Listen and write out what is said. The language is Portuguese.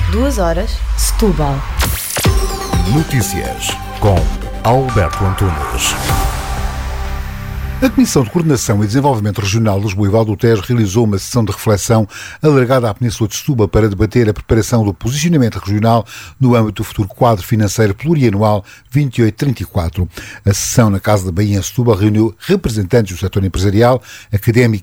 2 horas, Setúbal. Notícias com Alberto Antunes. A Comissão de Coordenação e Desenvolvimento Regional de Lisboa e Val do Tejo realizou uma sessão de reflexão alargada à Península de Setúbal para debater a preparação do posicionamento regional no âmbito do futuro quadro financeiro plurianual 28-34. A sessão na Casa da Baía em Setúbal reuniu representantes do setor empresarial, académico